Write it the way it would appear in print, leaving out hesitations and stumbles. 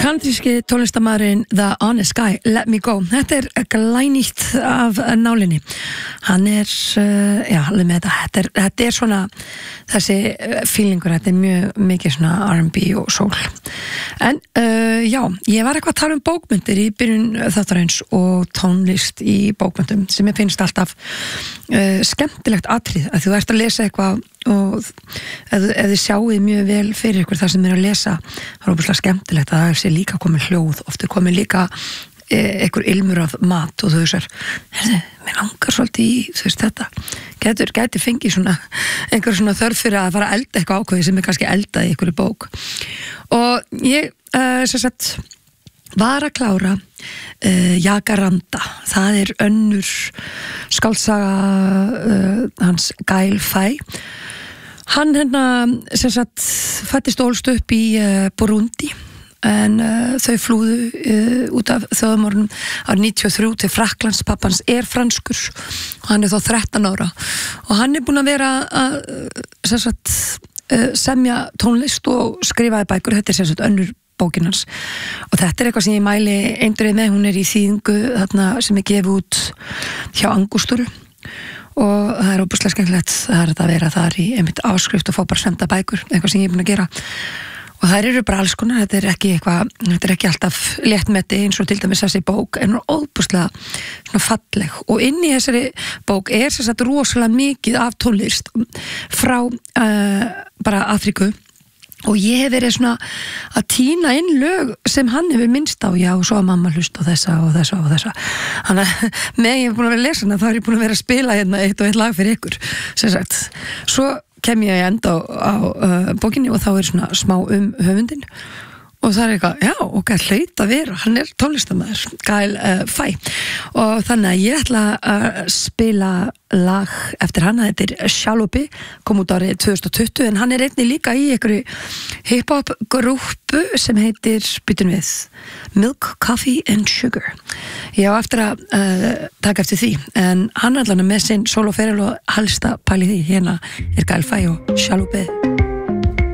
Kanadíski tónlistarmaðurinn The Honest Guy, Let Me Go. Þetta glænýtt af nálinni. Hann alveg með þetta svona þessi feelingur, þetta mjög mikið svona R&B og soul. En ég var eitthvað að tala bókmyndir í byrjun þáttarins og tónlist í bókmyndum sem ég finnst alltaf skemmtilegt atrið, að þú ert að lesa eitthvað og ef þið sjáið mjög vel fyrir ykkur það sem að lesa, það óbúslega skemmtilegt að það sé líka komið hljóð, oft komið líka einhver ilmur af mat og þú veist, mér langar svolítið í þetta, gæti fengið svona einhver svona þörf fyrir að fara að elda eitthvað ákveði sem kannski eldað í einhverju bók. Og ég var að klára Jacaranda, það önnur skáldsaga hans Gael Faye. Hann fæddist og ólst upp í Burundi en þau flúðu út af þjóðamorðunum árið 93 til Frakklands. Pappans franskur og hann þá 13 ára og hann búinn að vera að semja tónlist og skrifaði bækur. Þetta önnur bókin hans og þetta eitthvað sem ég mæli eindrið með. Hún í þýðingu þarna sem gefið út hjá Angústuru og það óbúslega skemmtilegt. Það að vera þar í einmitt áskrift og fá bara senda bækur, eitthvað sem ég búin að gera og það bara alls konar. Þetta ekki alltaf léttmeti eins og til dæmis þessi bók en óbúslega svona falleg og inn í þessari bók rosalega mikið af tónlist frá bara Afríku. Og ég hef verið svona að tína inn lög sem hann hefur minnst á, já, og svo að mamma hlusta á þessa og þessa og þessa. Þannig að með ég búin að vera að lesa hana, þá ég búin að vera að spila hérna eitt og eitt lag fyrir ykkur, sem sagt. Svo kem ég enda á bókinni og þá svona smá höfundin og það eitthvað, já, ok, hlaut að vera, hann tónlistarmaður, Gael Faye. Og þannig að ég ætla að spila lag eftir hann, þetta Shalobé, kom út árið 2020, en hann einnig líka í einhverju hip-hop grúppu sem heitir, byttum við, Milk, Coffee and Sugar. Ég á eftir að taka eftir því, en hann allan með sinn soloferil og helsta pæli því, hérna Gael Faye og Shalobé.